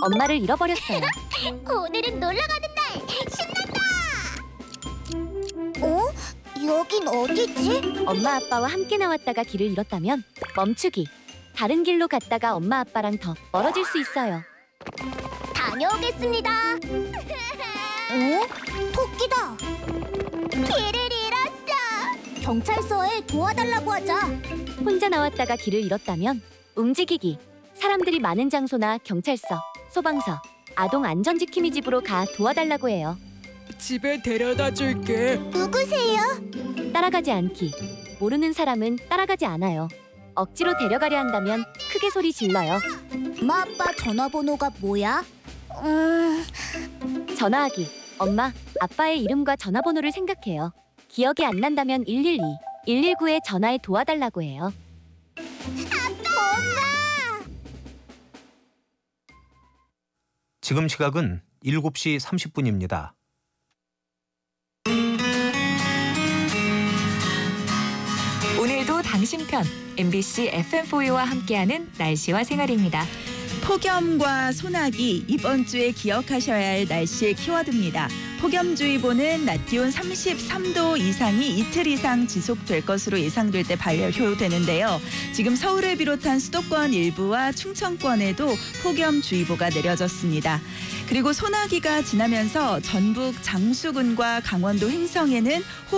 엄마를 잃어버렸어요. 오늘은 놀러가는 날! 신난다! 어? 여긴 어디지? 엄마 아빠와 함께 나왔다가 길을 잃었다면 멈추기. 다른 길로 갔다가 엄마 아빠랑 더 멀어질 수 있어요. 다녀오겠습니다. 토끼다. 길을 잃었어. 경찰서에 도와달라고 하자. 혼자 나왔다가 길을 잃었다면 움직이기. 사람들이 많은 장소나 경찰서, 소방서, 아동 안전지킴이 집으로 가 도와달라고 해요. 집에 데려다 줄게. 누구세요? 따라가지 않기. 모르는 사람은 따라가지 않아요. 억지로 데려가려 한다면 크게 소리 질러요. 엄마 아빠 전화번호가 뭐야? 전화하기. 엄마, 아빠의 이름과 전화번호를 생각해요. 기억이 안 난다면 112, 119에 전화해 도와달라고 해요. 엄마! 지금 시각은 7시 30분입니다. 오늘도 당신 편 MBC FM4U와 함께하는 날씨와 생활입니다. 폭염과 소나기 이번 주에 기억하셔야 할 날씨의 키워드입니다. 폭염주의보는 낮 기온 33도 이상이 이틀 이상 지속될 것으로 예상될 때 발효되는데요. 지금 서울을 비롯한 수도권 일부와 충청권에도 폭염주의보가 내려졌습니다. 그리고 소나기가 지나면서 전북 장수군과 강원도 횡성에는